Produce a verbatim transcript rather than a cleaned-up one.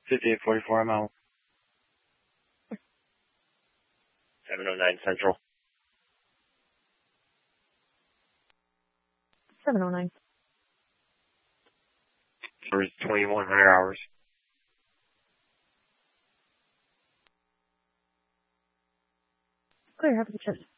fifty-eight forty-four, I'm out. seven oh nine Central. seven oh nine. For twenty-one hundred hours. Clear, have a good shift.